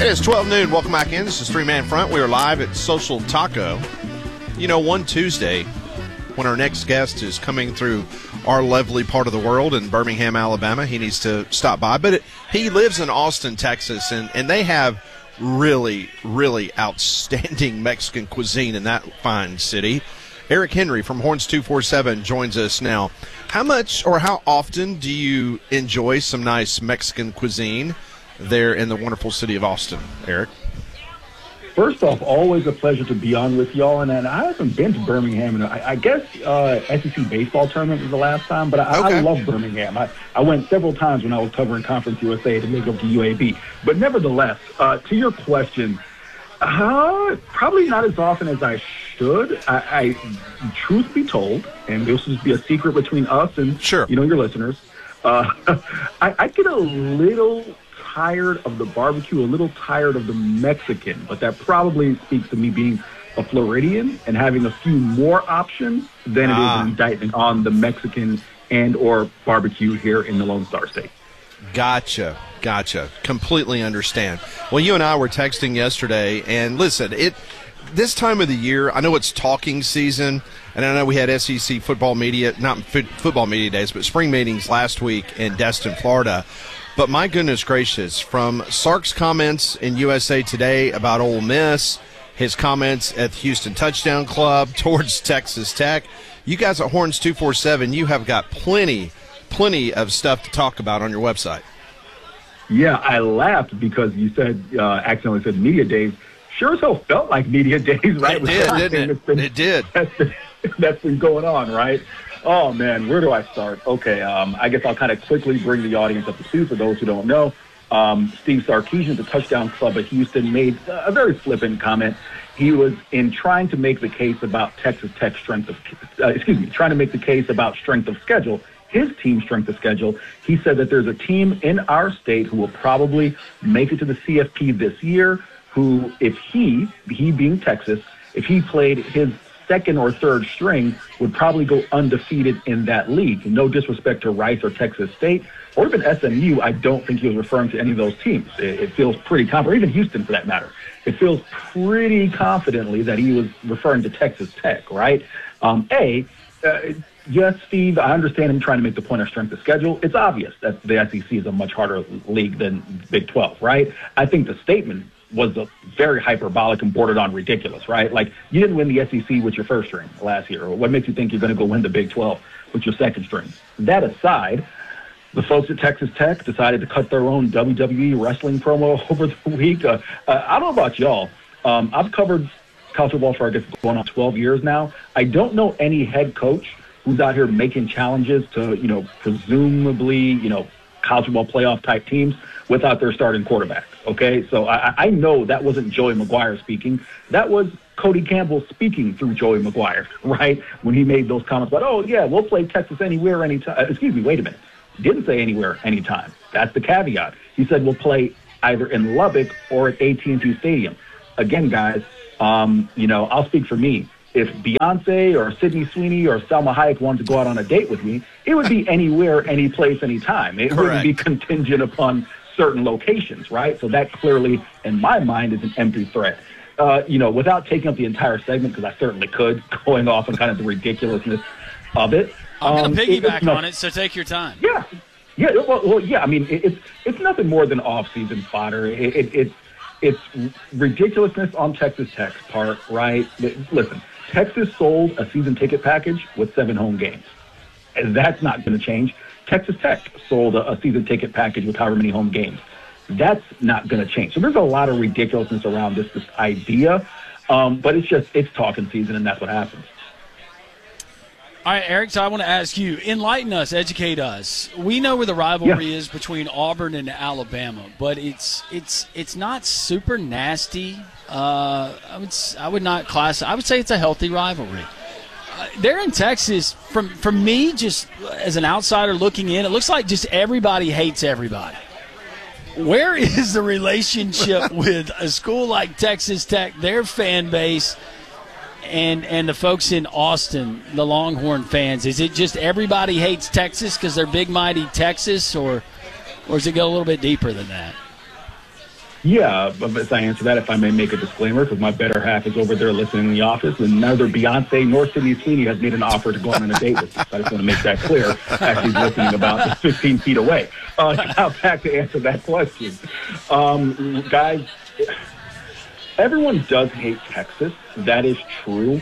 It is 12 noon. Welcome back in. This is Three Man Front. We are live at Social Taco. You know, one Tuesday, when our next guest is coming through our lovely part of the world in Birmingham, Alabama, he needs to stop by. But he lives in Austin, Texas, and they have really, really outstanding Mexican cuisine in that fine city. Eric Henry from Horns 247 joins us now. How much or how often do you enjoy some nice Mexican cuisine there in the wonderful city of Austin, Eric? First off, always a pleasure to be on with y'all. And I haven't been to Birmingham. And I guess SEC baseball tournament was the last time, but I love Birmingham. I went several times when I was covering Conference USA to make up to UAB. But nevertheless, to your question, probably not as often as I should. I truth be told, and this will be a secret between us and your listeners, I get a little tired of the barbecue, a little tired of the Mexican, but that probably speaks to me being a Floridian and having a few more options than it is an indictment on the Mexican and or barbecue here in the Lone Star State. Gotcha. Completely understand. Well, you and I were texting yesterday, and listen, this time of the year, I know it's talking season, and I know we had SEC football media, not football media days, but spring meetings last week in Destin, Florida. But my goodness gracious, from Sark's comments in USA Today about Ole Miss, his comments at the Houston Touchdown Club towards Texas Tech, you guys at Horns 247, you have got plenty of stuff to talk about on your website. Yeah, I laughed because you said, accidentally said media days. Sure as hell felt like media days, right? It did, didn't it? It did. That's been going on, right? Oh, man, where do I start? Okay, I guess I'll kind of quickly bring the audience up to speed for those who don't know. Steve Sarkisian, the Touchdown Club of Houston, made a very flippant comment. He was trying to make the case about Texas Tech trying to make the case about strength of schedule, his team's strength of schedule. He said that there's a team in our state who will probably make it to the CFP this year, who, if he being Texas, if he played his second or third string, would probably go undefeated in that league. No disrespect to Rice or Texas State, or even SMU. I don't think he was referring to any of those teams. It feels pretty confident, or even Houston for that matter. It feels pretty confidently that he was referring to Texas Tech, right? Yes, Steve, I understand him trying to make the point of strength of schedule. It's obvious that the SEC is a much harder league than Big 12, right? I think the statement was very hyperbolic and bordered on ridiculous, right? Like, you didn't win the SEC with your first string last year. What makes you think you're going to go win the Big 12 with your second string? That aside, the folks at Texas Tech decided to cut their own WWE wrestling promo over the week. I don't know about y'all. I've covered college football for, I guess, going on 12 years now. I don't know any head coach who's out here making challenges to, presumably, college football playoff type teams without their starting quarterback. Okay, so I know that wasn't Joey McGuire speaking. That was Cody Campbell speaking through Joey McGuire, right? When he made those comments about, we'll play Texas anywhere, anytime. Excuse me, wait a minute. Didn't say anywhere, anytime. That's the caveat. He said we'll play either in Lubbock or at AT&T Stadium. Again, guys, I'll speak for me. If Beyonce or Sydney Sweeney or Salma Hayek wanted to go out on a date with me, it would be anywhere, any place, anytime. It wouldn't be contingent upon certain locations, right? So that clearly, in my mind, is an empty threat. Without taking up the entire segment, because I certainly could, going off on kind of the ridiculousness of it. I'm going to piggyback on it, so take your time. Yeah. Well, yeah. I mean, it's nothing more than off-season fodder. It's ridiculousness on Texas Tech's part, right? Listen, Texas sold a season ticket package with 7 home games. And that's not going to change. Texas Tech sold a season ticket package with however many home games. That's not going to change. So there's a lot of ridiculousness around this idea. But it's talking season, and that's what happens. All right, Eric, so I want to ask you, enlighten us, educate us. We know where the rivalry is between Auburn and Alabama, but it's not super nasty. I would not class. I would say it's a healthy rivalry. They're in Texas. From me, just as an outsider looking in, it looks like just everybody hates everybody. Where is the relationship with a school like Texas Tech, their fan base, and the folks in Austin, the Longhorn fans? Is it just everybody hates Texas because they're big, mighty Texas, or does it go a little bit deeper than that? Yeah, but as I answer that, if I may make a disclaimer, because my better half is over there listening in the office, and neither Beyonce nor Sydney Sweeney has made an offer to go on a date with me. So I just want to make that clear as she's listening about 15 feet away. Now back to answer that question. Guys, everyone does hate Texas. That is true.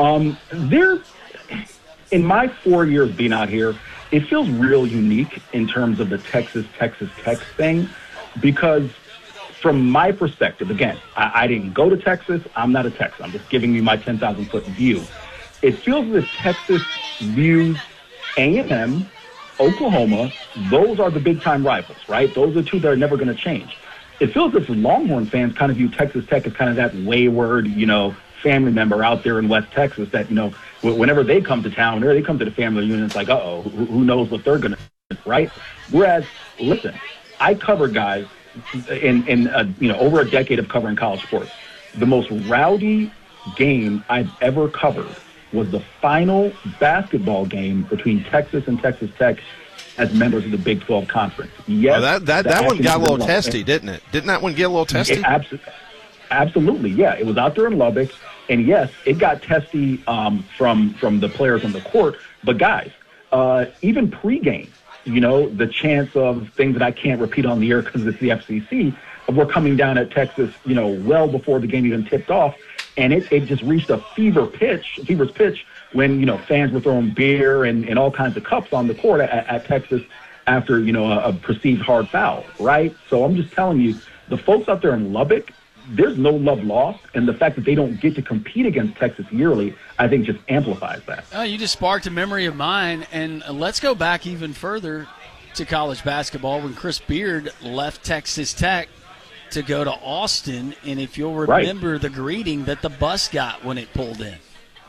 In my 4 years being out here, it feels real unique in terms of the Texas Tech thing, because from my perspective, again, I didn't go to Texas. I'm not a Texan. I'm just giving you my 10,000-foot view. It feels as if Texas views A&M, Oklahoma, those are the big-time rivals, right? Those are two that are never going to change. It feels as if Longhorn fans kind of view Texas Tech as kind of that wayward, family member out there in West Texas that, whenever they come to town, or they come to the family reunion, it's like, uh-oh, who knows what they're going to do, right? Whereas, listen, I cover guys in over a decade of covering college sports. The most rowdy game I've ever covered was the final basketball game between Texas and Texas Tech as members of the Big 12 Conference. Yes, that one got a little testy, didn't it? Didn't that one get a little testy? Absolutely, yeah. It was out there in Lubbock, and yes, it got testy from the players on the court. But guys, even pregame, the chance of things that I can't repeat on the air because it's the FCC, we're coming down at Texas, well before the game even tipped off, and it just reached a fever's pitch when, fans were throwing beer and all kinds of cups on the court at Texas after, a perceived hard foul, right? So I'm just telling you, the folks out there in Lubbock, there's no love lost, and the fact that they don't get to compete against Texas yearly, I think, just amplifies that. You just sparked a memory of mine, and let's go back even further to college basketball when Chris Beard left Texas Tech to go to Austin, and if you'll remember the greeting that the bus got when it pulled in.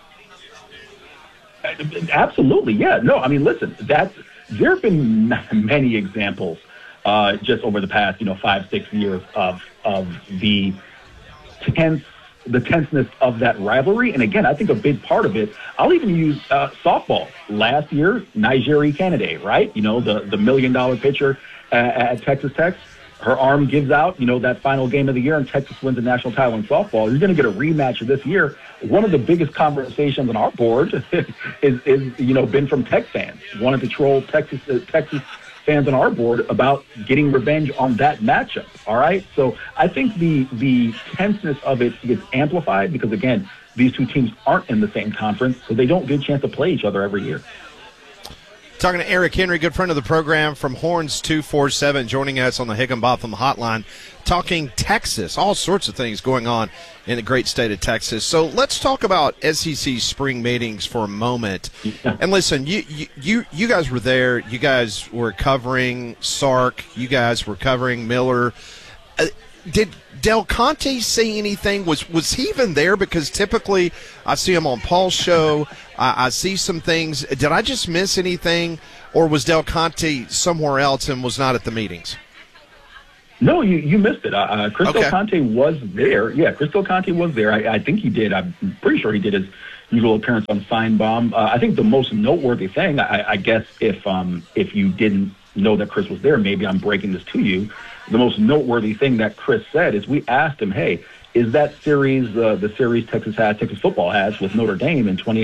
Absolutely, yeah. No, I mean, listen, there have been many examples just over the past, 5-6 years of the tenseness of that rivalry. And again, I think a big part of it, I'll even use softball. Last year, Nigeri Kennedy, right? The $1 million pitcher at Texas Tech. Her arm gives out, that final game of the year, and Texas wins the national title in softball. You're going to get a rematch of this year. One of the biggest conversations on our board is been from Tech fans. Wanted to troll Texas fans on our board about getting revenge on that matchup. All right. So I think the tenseness of it gets amplified because, again, these two teams aren't in the same conference, so they don't get a chance to play each other every year. Talking to Eric Henry, good friend of the program from Horns 247, joining us on the Higginbotham hotline, talking Texas, all sorts of things going on in the great state of Texas. So let's talk about SEC spring meetings for a moment. Yeah. And listen, you guys were there. You guys were covering Sark. You guys were covering Miller. Did Del Conte say anything? Was he even there? Because typically I see him on Paul's show. I see some things. Did I just miss anything, or was Del Conte somewhere else and was not at the meetings? No, you missed it. Chris Del Conte was there. Yeah, Chris Del Conte was there. I think he did. I'm pretty sure he did his usual appearance on Feinbaum. I think the most noteworthy thing, I guess, if you didn't know that Chris was there, maybe I'm breaking this to you. The most noteworthy thing that Chris said is we asked him, hey, is that series, the series Texas football has with Notre Dame in 2028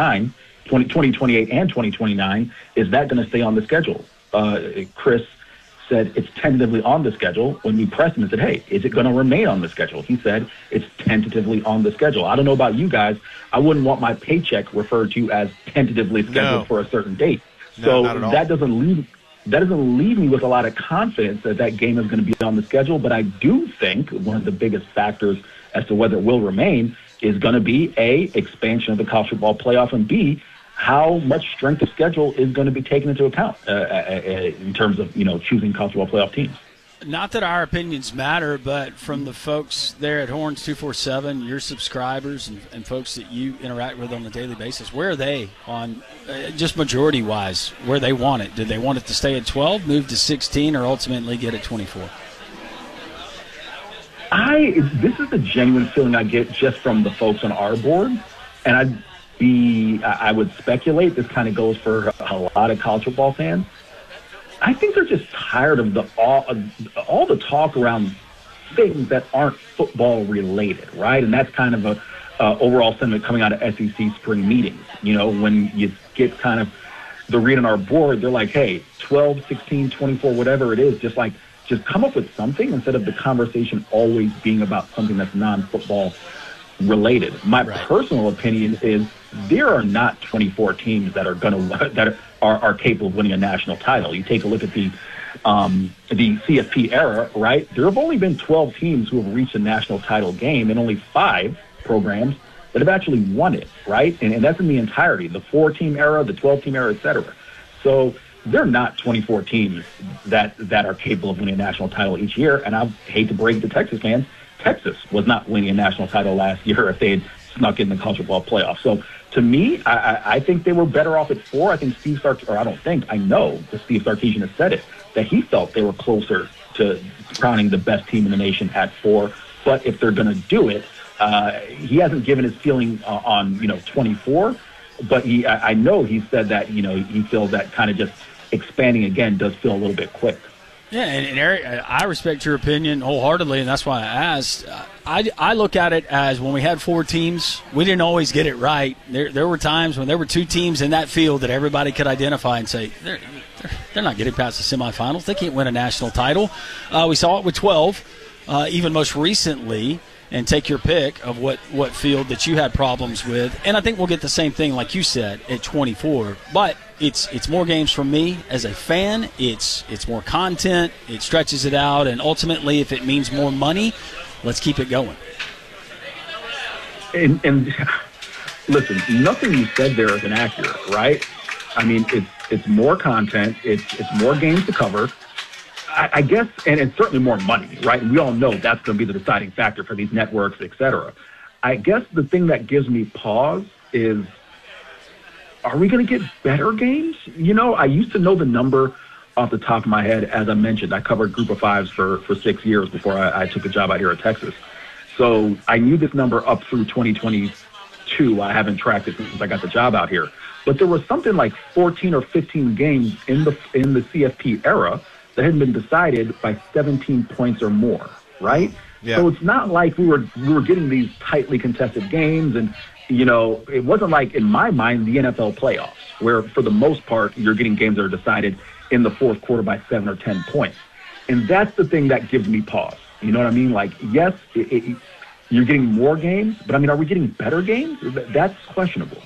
and 2029, is that going to stay on the schedule? Chris said it's tentatively on the schedule. When we pressed him and said, hey, is it going to remain on the schedule? He said it's tentatively on the schedule. I don't know about you guys. I wouldn't want my paycheck referred to as tentatively scheduled for a certain date. So that doesn't leave me with a lot of confidence that that game is going to be on the schedule. But I do think one of the biggest factors as to whether it will remain is going to be A, expansion of the college football playoff, and B, how much strength of schedule is going to be taken into account in terms of, choosing college football playoff teams. Not that our opinions matter, but from the folks there at Horns 247, your subscribers and folks that you interact with on a daily basis, where are they on, just majority-wise, where they want it? Did they want it to stay at 12, move to 16, or ultimately get at 24? This is the genuine feeling I get just from the folks on our board, and I would speculate this kind of goes for a lot of college football fans. I think they're just tired of all the talk around things that aren't football related, right? And that's kind of a overall sentiment coming out of SEC spring meetings. You know, when you get kind of the read on our board, they're like, hey, 12, 16, 24, whatever it is, just come up with something instead of the conversation always being about something that's non-football related. My personal opinion is there are not 24 teams that are capable of winning a national title. You take a look at the CFP era, right? There have only been 12 teams who have reached a national title game and only 5 programs that have actually won it, right? And that's in the entirety, the 4-team era, the 12-team era, et cetera. So they're not 24 teams that are capable of winning a national title each year. And I hate to break it to Texas fans, Texas was not winning a national title last year if they had snuck in the college football playoff. So to me, I think they were better off at 4. I think I know that Steve Sarkisian has said it, that he felt they were closer to crowning the best team in the nation at 4. But if they're going to do it, he hasn't given his feeling on 24. But I know he said that he feels that kind of just expanding again does feel a little bit quick. Yeah, and Eric, I respect your opinion wholeheartedly, and that's why I asked. I look at it as when we had 4 teams, we didn't always get it right. There were times when there were 2 teams in that field that everybody could identify and say, they're not getting past the semifinals. They can't win a national title. We saw it with 12, even most recently, and take your pick of what field that you had problems with. And I think we'll get the same thing, like you said, at 24. But it's more games for me as a fan. It's more content. It stretches it out. And ultimately, if it means more money, let's keep it going. And listen, nothing you said there is inaccurate, right? I mean, it's more content. It's more games to cover. I guess, and it's certainly more money, right? And we all know that's going to be the deciding factor for these networks, et cetera. I guess the thing that gives me pause is, are we going to get better games? I used to know the number off the top of my head. As I mentioned, I covered Group of Fives for 6 years before I took a job out here at Texas. So I knew this number up through 2022. I haven't tracked it since I got the job out here. But there was something like 14 or 15 games in the CFP era that hadn't been decided by 17 points or more, right? Yeah. So it's not like we were getting these tightly contested games, and it wasn't like, in my mind, the NFL playoffs, where for the most part you're getting games that are decided in the fourth quarter by 7 or 10 points. And that's the thing that gives me pause. You know what I mean? Like, yes, you're getting more games, but I mean, are we getting better games? That's questionable.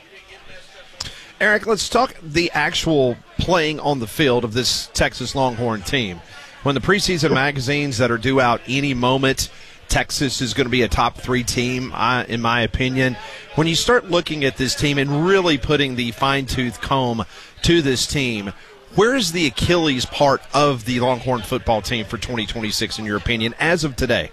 Eric, let's talk the actual playing on the field of this Texas Longhorn team. When the preseason magazines that are due out any moment, Texas is going to be a top 3 team, in my opinion. When you start looking at this team and really putting the fine-tooth comb to this team, where is the Achilles part of the Longhorn football team for 2026, in your opinion, as of today?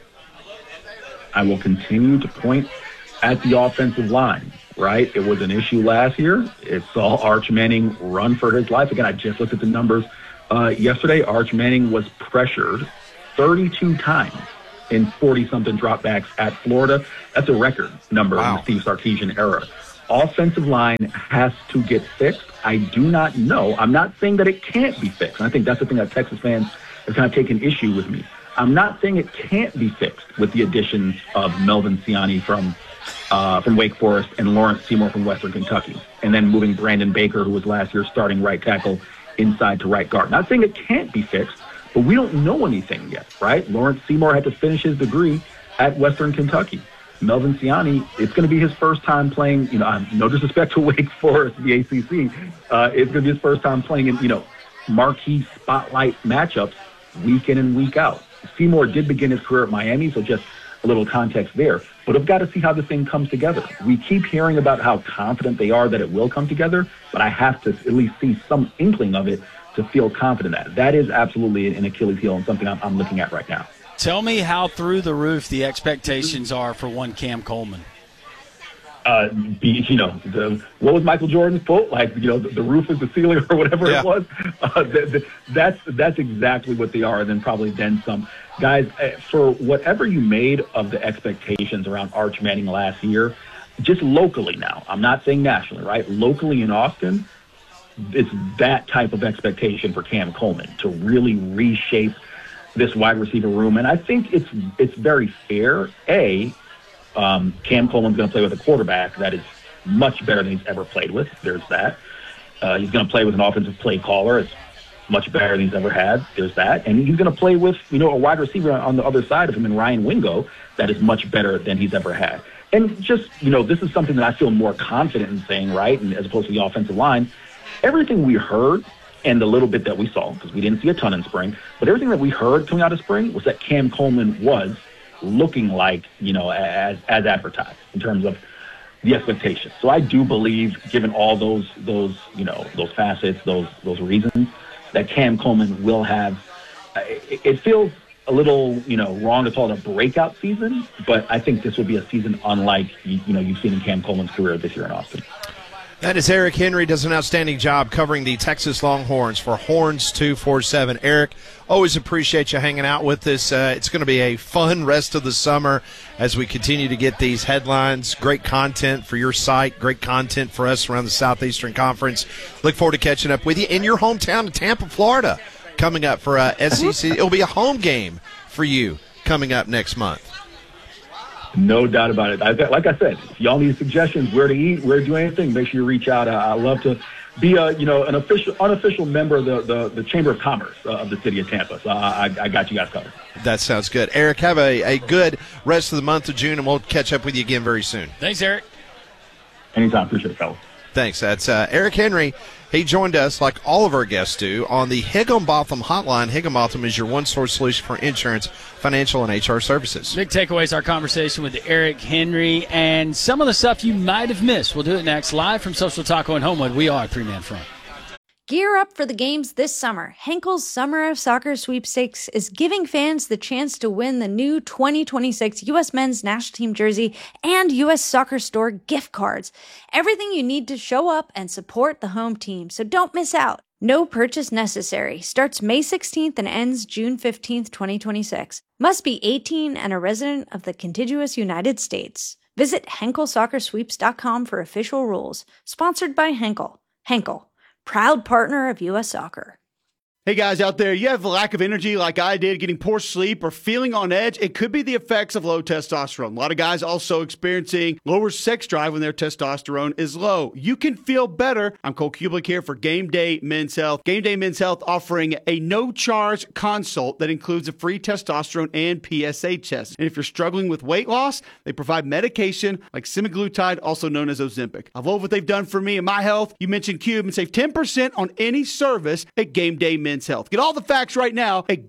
I will continue to point at the offensive line. Right? It was an issue last year. It saw Arch Manning run for his life. Again, I just looked at the numbers yesterday. Arch Manning was pressured 32 times in 40-something dropbacks at Florida. That's a record number in the Steve Sarkisian era. Offensive line has to get fixed. I do not know. I'm not saying that it can't be fixed. And I think that's the thing that Texas fans have kind of taken issue with me. I'm not saying it can't be fixed with the additions of Melvin Siani from Wake Forest and Lawrence Seymour from Western Kentucky, and then moving Brandon Baker, who was last year's starting right tackle, inside to right guard. Not saying it can't be fixed, but we don't know anything yet, right? Lawrence Seymour had to finish his degree at Western Kentucky. Melvin Siani, it's going to be his first time playing, no disrespect to Wake Forest, the ACC, it's going to be his first time playing in, marquee spotlight matchups week in and week out. Seymour did begin his career at Miami, so just a little context there. But I've got to see how this thing comes together. We keep hearing about how confident they are that it will come together, but I have to at least see some inkling of it to feel confident that. That is absolutely an Achilles heel and something I'm looking at right now. Tell me how through the roof the expectations are for one Cam Coleman. What was Michael Jordan's quote? Like, the roof is the ceiling or whatever it was. That's exactly what they are, and then some. Guys, for whatever you made of the expectations around Arch Manning last year, just locally now, I'm not saying nationally, right? Locally in Austin, it's that type of expectation for Cam Coleman to really reshape this wide receiver room. And I think it's very fair. Cam Coleman's going to play with a quarterback that is much better than he's ever played with. There's that. He's going to play with an offensive play caller. It's much better than he's ever had. There's that. And he's going to play with, a wide receiver on the other side of him in Ryan Wingo that is much better than he's ever had. And just, this is something that I feel more confident in saying, right, and as opposed to the offensive line. Everything we heard and the little bit that we saw, because we didn't see a ton in spring, but everything that we heard coming out of spring was that Cam Coleman was looking like, as advertised in terms of the expectations. So I do believe, given all those facets, those reasons, that Cam Coleman will have. It feels a little, wrong to call it a breakout season, but I think this will be a season unlike you've seen in Cam Coleman's career this year in Austin. That is Eric Henry, does an outstanding job covering the Texas Longhorns for Horns 247. Eric, always appreciate you hanging out with us. It's going to be a fun rest of the summer as we continue to get these headlines. Great content for your site, great content for us around the Southeastern Conference. Look forward to catching up with you in your hometown of Tampa, Florida, coming up for SEC. It'll be a home game for you coming up next month. No doubt about it. Like I said, if y'all need suggestions where to eat, where to do anything, make sure you reach out. I love to be an unofficial member of the Chamber of Commerce of the city of Tampa. So I got you guys covered. That sounds good. Eric, have a good rest of the month of June, and we'll catch up with you again very soon. Thanks, Eric. Anytime. Appreciate it, fellas. Thanks. That's Eric Henry. He joined us, like all of our guests do, on the Higginbotham Hotline. Higginbotham is your one-source solution for insurance, financial, and HR services. Big takeaways, our conversation with Eric Henry, and some of the stuff you might have missed. We'll do it next, live from Social Taco in Homewood. We are Three-Man Front. Gear up for the games this summer. Henkel's Summer of Soccer Sweepstakes is giving fans the chance to win the new 2026 U.S. Men's National Team jersey and U.S. Soccer Store gift cards. Everything you need to show up and support the home team, so don't miss out. No purchase necessary. Starts May 16th and ends June 15th, 2026. Must be 18 and a resident of the contiguous United States. Visit HenkelSoccerSweeps.com for official rules. Sponsored by Henkel. Henkel, proud partner of U.S. Soccer. Hey guys out there, you have a lack of energy like I did, getting poor sleep or feeling on edge? It could be the effects of low testosterone. A lot of guys also experiencing lower sex drive when their testosterone is low. You can feel better. I'm Cole Kublik here for Game Day Men's Health. Game Day Men's Health offering a no-charge consult that includes a free testosterone and PSA test. And if you're struggling with weight loss, they provide medication like semaglutide, also known as Ozempic. I love what they've done for me and my health. You mentioned Cube and save 10% on any service at Game Day Men's Health. Get all the facts right now at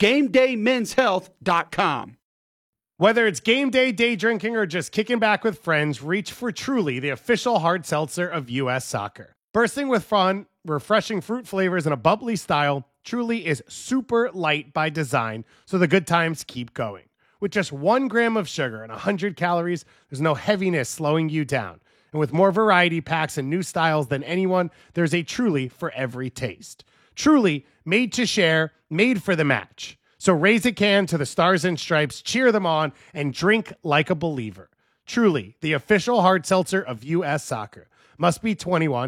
GameDayMen'sHealth.com. Whether it's game day drinking, or just kicking back with friends, reach for Truly, the official hard seltzer of U.S. Soccer. Bursting with fun, refreshing fruit flavors, and a bubbly style, Truly is super light by design, so the good times keep going. With just 1 gram of sugar and 100 calories, there's no heaviness slowing you down. And with more variety packs and new styles than anyone, there's a Truly for every taste. Truly, made to share, made for the match. So raise a can to the Stars and Stripes, cheer them on, and drink like a believer. Truly, the official hard seltzer of U.S. Soccer. Must be 21.